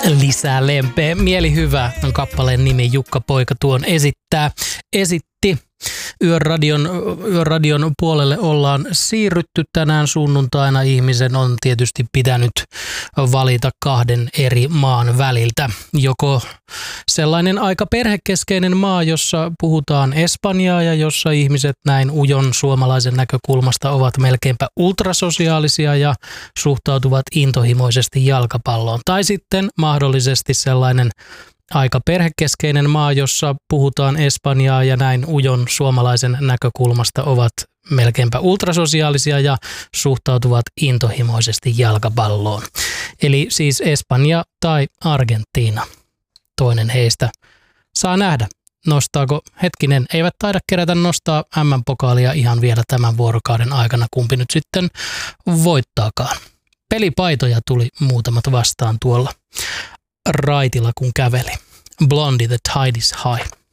Lisää lempeä. Mielihyvä on kappaleen nimi. Jukka Poika tuon esitti. Yöradion puolelle ollaan siirrytty tänään sunnuntaina. Ihmisen on tietysti pitänyt valita kahden eri maan väliltä. Joko sellainen aika perhekeskeinen maa, jossa puhutaan espanjaa ja jossa ihmiset näin ujon suomalaisen näkökulmasta ovat melkeinpä ultrasosiaalisia ja suhtautuvat intohimoisesti jalkapalloon. Tai sitten mahdollisesti sellainen aika perhekeskeinen maa, jossa puhutaan espanjaa ja näin ujon suomalaisen näkökulmasta ovat melkeinpä ultrasosiaalisia ja suhtautuvat intohimoisesti jalkapalloon. Eli siis Espanja tai Argentiina. Toinen heistä saa nähdä. Nostaako, eivät taida kerätä nostaa MM-pokaalia ihan vielä tämän vuorokauden aikana, kumpi nyt sitten voittaakaan. Pelipaitoja tuli muutamat vastaan tuolla raitilla, kun käveli. Blondie, The Tide is High.